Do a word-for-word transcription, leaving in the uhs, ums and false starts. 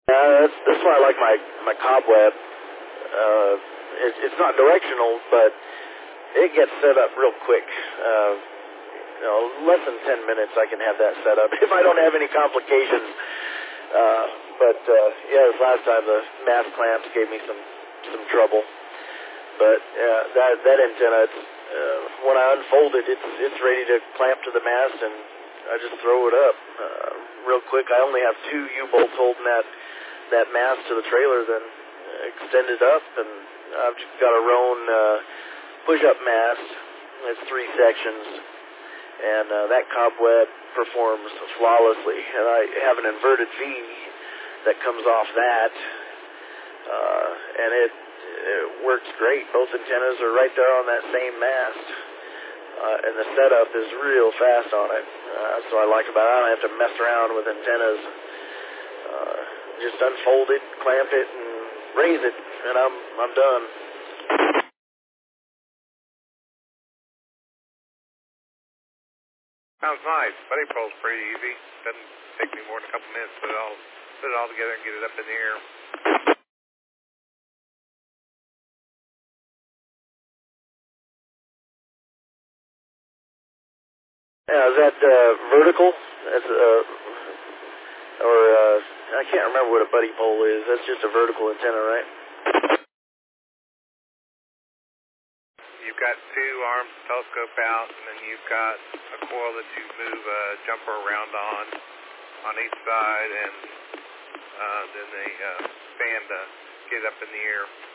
Uh, that's, that's why I like my, my cobweb. Uh, it, it's not directional, but it gets set up real quick. Uh, you know, less than ten minutes I can have that set up if I don't have any complications. Uh, but, uh, yeah, this last time the mast clamps gave me some, some trouble. But, uh, that, that antenna, it's, uh, when I unfold it, it's, it's ready to clamp to the mast, and I just throw it up, uh, real quick. I only have two U-bolts holding that, that mast to the trailer, then extend it up, and I've just got a Roan, uh, push-up mast. It's three sections, and, uh, that cobweb performs flawlessly, and I have an inverted V that comes off that, uh, and it, it works great. Both antennas are right there on that same mast, uh, and the setup is real fast on it. Uh, that's what I like about it. I don't have to mess around with antennas. Uh, just unfold it, clamp it, and raise it, and I'm I'm done. Sounds nice. Buddy pole's pretty easy. Doesn't take me more than a couple minutes to put it all put it all together and get it up in the air. Yeah, is that uh, vertical? That's uh, or uh, I can't remember what a buddy pole is. That's just a vertical antenna, right? You've got two arms telescope out, and then you've got a coil that you move a jumper around on on each side, and uh, then the uh, fan to get up in the air.